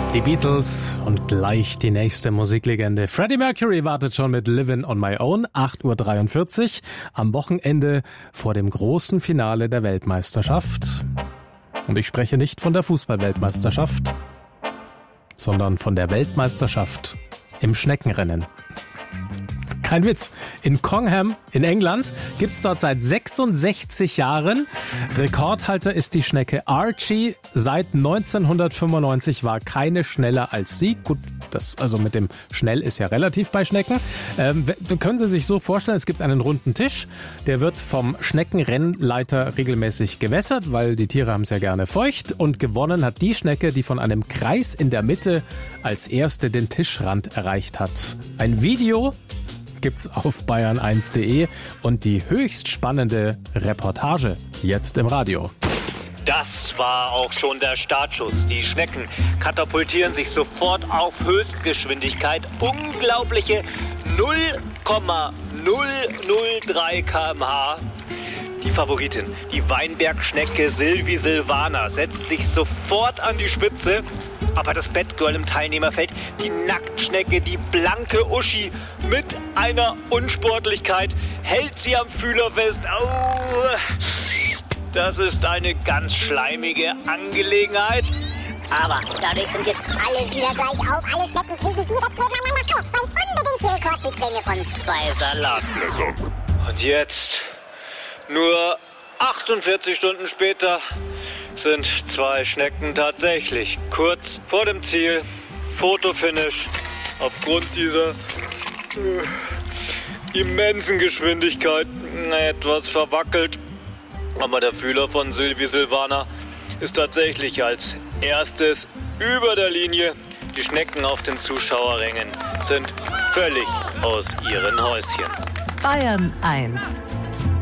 Die Beatles und gleich die nächste Musiklegende. Freddie Mercury wartet schon mit Livin' on My Own, 8.43 Uhr am Wochenende vor dem großen Finale der Weltmeisterschaft. Und ich spreche nicht von der Fußball-Weltmeisterschaft, sondern von der Weltmeisterschaft im Schneckenrennen. Kein Witz. In Congham in England gibt's dort seit 66 Jahren. Rekordhalter ist die Schnecke Archie. Seit 1995 war keine schneller als sie. Gut, das also mit dem schnell ist ja relativ bei Schnecken. Können Sie sich so vorstellen, es gibt einen runden Tisch. Der wird vom Schneckenrennleiter regelmäßig gewässert, weil die Tiere haben es ja gerne feucht. Und gewonnen hat die Schnecke, die von einem Kreis in der Mitte als erste den Tischrand erreicht hat. Ein Video gibt's auf bayern1.de und die höchst spannende Reportage jetzt im Radio. Das war auch schon der Startschuss. Die Schnecken katapultieren sich sofort auf Höchstgeschwindigkeit. Unglaubliche 0,003 km/h. Die Favoritin, die Weinbergschnecke Sylvie Sylvaner, setzt sich sofort an die Spitze. Aber das Batgirl im Teilnehmerfeld, die Nacktschnecke, die blanke Uschi mit einer Unsportlichkeit, hält sie am Fühler fest. Oh, das ist eine ganz schleimige Angelegenheit. Aber dadurch sind jetzt alle wieder gleich auf. Alle Schnecken kriegen direkt miteinander auf. Wollen unbedingt die Rekordsiegprämie von 2 Salatblättern. Und jetzt, nur 48 Stunden später, sind 2 Schnecken tatsächlich kurz vor dem Ziel. Fotofinish. Aufgrund dieser immensen Geschwindigkeit etwas verwackelt. Aber der Fühler von Sylvie Sylvaner ist tatsächlich als erstes über der Linie. Die Schnecken auf den Zuschauerrängen sind völlig aus ihren Häuschen. Bayern 1